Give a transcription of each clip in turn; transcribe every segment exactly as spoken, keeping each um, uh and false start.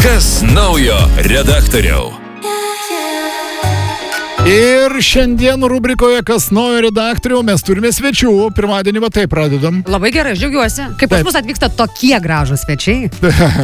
Kas naujo redaktoriau? Ir šiandien rubrikoje Kas naujo redaktoriau mes turime svečių. Pirmadienį va taip pradedam. Labai gerai, aš džiaugiuosi. Kaip pas mus atvyksta tokie gražūs svečiai.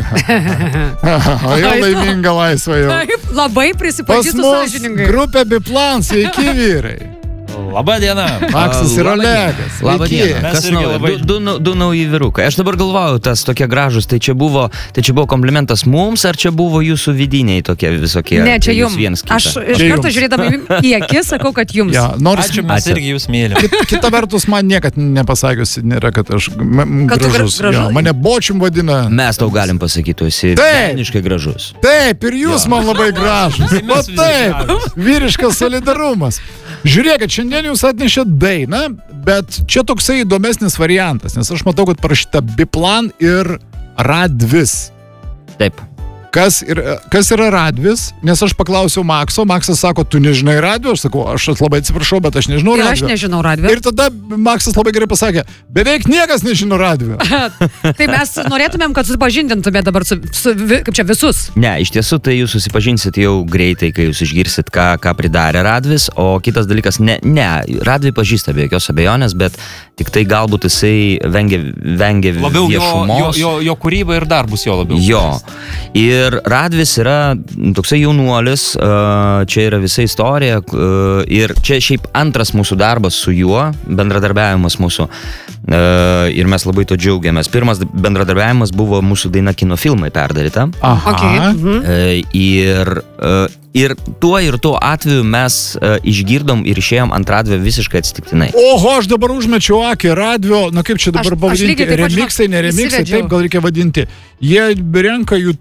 O jau laiminga laisva jau. Taip, labai Pas prisipažįstu mus sąžiningai. grupė Biplan, sveiki vyrai. Labą dieną. Maksas ir Olegas. Labą Sveiki. dieną. Mes Kas irgi naujo? labai- Du, du, du nauji vyrukai. Aš dabar galvoju, tas tokie gražus, tai čia buvo, tai čia buvo komplimentas mums, ar čia buvo jūsų vidiniai tokie visokie? Ne, čia tai jūs jums. Viens kitą? Aš iš Čia karto jums. žiūrėdama į akis sakau, kad jums. Ja, nors Ačiū, mes Ačiū. irgi jūs mylim. kit- kita vertus man niekad nepasakiusi nėra, kad aš m- Kad tu gra- gražus. gražus. Ja, mane bočium vadina. Mes tau galim pasakyti, tu esi Taip. meniškai gražus. Taip, ir jūs man labai gražus. Mes O visi taip, gražūs. vyriškas solidarumas. Žiūrėkit, šiandien jūs atnešėt dainą, bet čia toksai įdomesnis variantas, nes aš matau, kad parašyta Biplan ir Radvis. Taip. Kas, ir, kas yra Radvis? Nes aš paklausiau Makso, Maksas sako, tu nežinai Radvio, aš sakau, aš labai atsiprašau, bet aš nežinau Ir aš Radvio. nežinau, Radvio. Ir tada Maksas labai gerai pasakė, beveik niekas nežino Radvio. Tai mes norėtumėm, kad susipažindintume dabar su, su vi- kaip čia visus. Ne, iš tiesų tai jūs susipažinsit jau greitai, kai jūs išgirsit, ką, ką pridarė Radvis, o kitas dalykas, ne, ne, Radvį pažįsta be jokios abejonės, bet tik tai galbūt jisai vengia, vengia Labiau jo, jo, viešumos. jo, jo kūryba ir darbus jo labiau. Jo. Ir Radvis yra toksai jaunuolis, uh, čia yra visa istorija uh, ir čia šiaip antras mūsų darbas su juo, bendradarbiavimas mūsų. Uh, ir mes labai to džiaugiamės. Pirmas bendradarbiavimas buvo mūsų daina kinofilmai perdaryta. Aha. Okay. Mhm. Uh, ir, uh, ir tuo ir tuo atveju mes uh, išgirdom ir išėjom ant Radvio visiškai atsitiktinai. Oho, aš dabar užmečiau akį, Radvio, na kaip čia dabar Aš- aš pavadinti, lygiai taip pat, žinok, remiksai, ne remiksai, įsivedžiau. taip gal reikia vadinti. Jie renka YouTube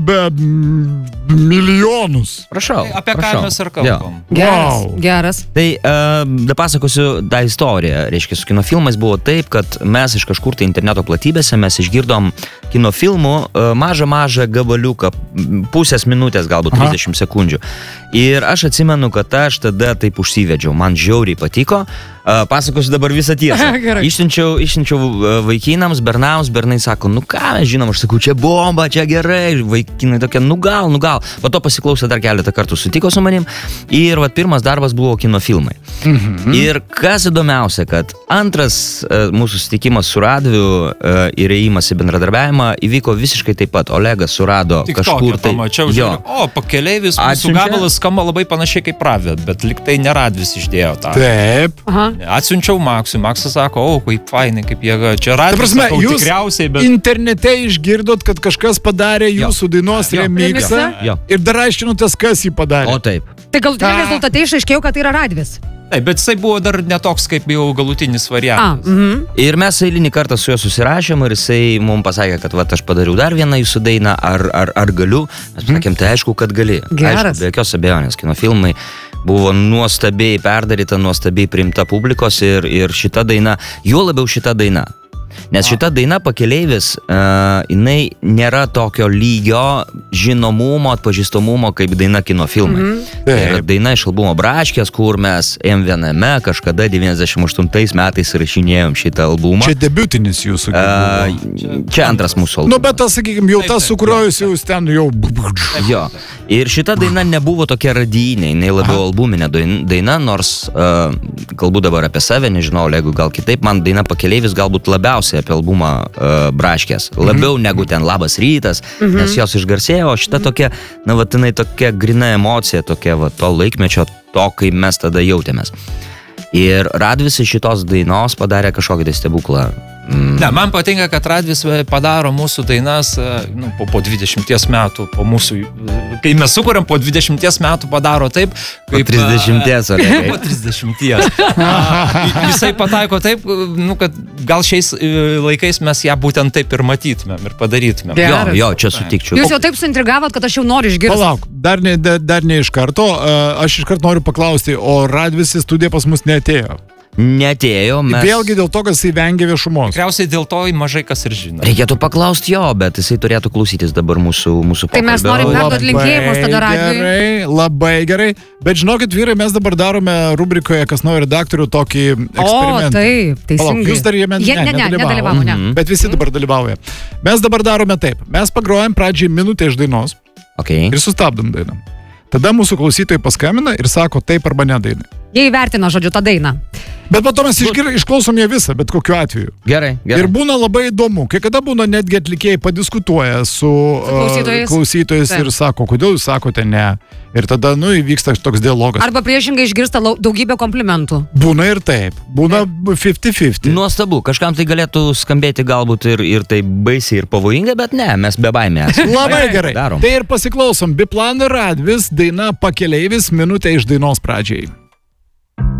mm, milijonus. Prašau. Apie ką prašau. mes ir Jo. kalbam. Geras, Wow. geras. Tai uh, da pasakosiu tą istoriją. Reiškia, su kinofilmais buvo taip, kad mes iš kažkur tai interneto platybėse mes išgirdom kinofilmų uh, mažą mažą gabaliuką, m, pusės minutės, galbūt Aha. trisdešimt sekundžių. Ir aš atsimenu, kad aš tada taip užsivedžiau, man žiauriai patiko. Uh, pasakosiu dabar visą tiesą. Gerai. Išsiunčiau, išsiunčiau uh, vaikinams, bernams, bernai sako, nu ką mes žinom, aš sakau, čia bomba, čia gerai, vaikinai tokie, nu gal, nu gal. Po to pasiklausė dar keletą kartų, sutiko su manim ir vat, pirmas darbas buvo kinofilmai. Mhm. Ir kas įdomiausia, kad antras uh, mūsų susitikimas su Radviu uh, ir ėjimas į bendradarbiavimą įvyko visiškai taip pat. Olegas surado Tik kažkur tokia pamačiau, jo. žiūrėjau, o pakeleivis mūsų Atsiunčia? gabalas skamba labai panašiai kaip Radvė, bet liktai ne Radvis išdėjo tą. Taip. Aha. Atsiunčiau Maksui, Maksas sako, o, kaip fainai, kaip jėga. Čia Ta Radvis, prasme, sakau, jūs tikriausiai, bet... internete išgirdot, kad kažkas padarė jūsų dainos Jo. remiksą Jo. ir dar aiškinotės, kas jį padarė. O taip. Tai galutinė Ką? rezultate išaiškėjo, kad tai yra Radvis. Taip, bet jisai buvo dar netoks, kaip jau galutinis A, variantas. mhm. Ir mes eilinį kartą su juo susirašėm ir jisai mums pasakė, kad vat, aš padariau dar vieną jūsų dainą, ar, ar, ar galiu. Mes pasakėm, tai aišku, kad gali. Geras. Aišku, be jokios abejonės, kinofilmai buvo nuostabiai perdaryta, nuostabiai priimta publikos ir, ir šita daina, juo labiau šita daina. Nes šita daina Pakeleivis, uh, jinai nėra tokio lygio žinomumo, atpažįstamumo kaip daina kinofilmai. Mm-hmm. Tai yra daina iš albumo Braškės, kur mes M viename kažkada devyniasdešimt aštuntais metais rašinėjom šitą albumą. Čia debiutinis jūsų. Uh, Uh, čia antras mūsų albumas. nu, bet tas, sakykime, jau tas, su kuriuo jūs jau ten jau... Jo. Ir šita daina nebuvo tokia radijinė, jinai labiau albuminė dain- daina, nors uh, kalbu dabar apie save, nežinau, jeigu gal kitaip, man daina Pakeleivis galbūt labiausiai apie albumą uh, Braškės. Labiau negu ten Labas rytas, nes jos išgarsėjo, o šita tokia, na, va, jinai tokia grina emocija, tokia, va, to laikmečio, to, kaip mes tada jautėmės. Ir Radvis iš šitos dainos padarė kažkokį tai stebuklą. Mm. Ne, man patinka, kad Radvis padaro mūsų dainas nu, po, po dvidešimties metų, po mūsų, kai mes sukuriam po dvidešimties metų padaro taip, kaip... Po trisdešimties, ar ne? Po trisdešimties. Jisai pataiko taip, nu, kad gal šiais e, laikais mes ją būtent taip ir matytumėm ir padarytumėm. Gerai. Jo, Geras. jo, čia sutikčiau. Jūs jau taip suintrigavot, kad aš jau noriu išgirsti. Palauk, dar ne, dar, dar ne iš karto. Uh, aš iš karto noriu paklausti, o Radvis į studiją pas mus neatėjo? Netėjo, mes... Vėlgi dėl to, kad jisai vengia viešumos. Tikriausiai dėl to mažai kas ir žino. Reikėtų paklausti jo, bet jisai turėtų klausytis dabar mūsų, mūsų Tai mes pokalbio. norim perduoti linkėjimus tada radijui. Gerai, labai gerai. Bet žinokit, vyrai, mes dabar darome rubrikoje, kas naujo redaktorių, tokį O, eksperimentą. taip, Palauk, teisingai. jūs dar jame Jie- ne, ne, nedalyvavo, ne. Mhm. Bet visi dabar dalyvauja. Mes dabar darome taip. Mes pagrojam pradžiai minutę iš dainos Okay. ir sustabdom dainą. Tada mūsų klausytojai paskambina ir sako taip arba ne dainai. Jie įvertino, žodžiu, tą dainą. Bet po to mes išgir, išklausom ją visą, bet kokiu atveju. Gerai, gerai. Ir būna labai įdomu, kai kada būna netgi atlikėjai padiskutuoja su, Su klausytojais. uh, klausytojais Taip. ir sako, kodėl jūs sakote ne. Ir tada, nu, įvyksta toks dialogas. Arba priešingai išgirsta lau- daugybę komplimentų. Būna ir taip. Būna fifty fifty. Nuostabu, kažkam tai galėtų skambėti galbūt ir, ir tai baisiai ir pavojinga, bet ne, mes be baimės. Labai gerai. Darom. Tai ir pasiklausom. Biplan ir Radvis, daina Pakeleivis, minutė iš dainos pradžiai.